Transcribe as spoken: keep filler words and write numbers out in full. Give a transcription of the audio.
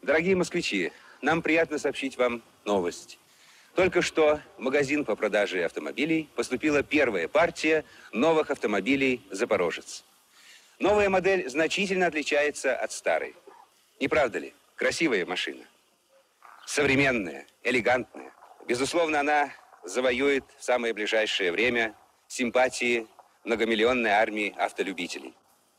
Дорогие москвичи, нам приятно сообщить вам новость. Только что в магазин по продаже автомобилей поступила первая партия новых автомобилей «Запорожец». Новая модель значительно отличается от старой. Не правда ли? Красивая машина. Современная, элегантная. Безусловно, она завоюет в самое ближайшее время симпатии многомиллионной армии автолюбителей.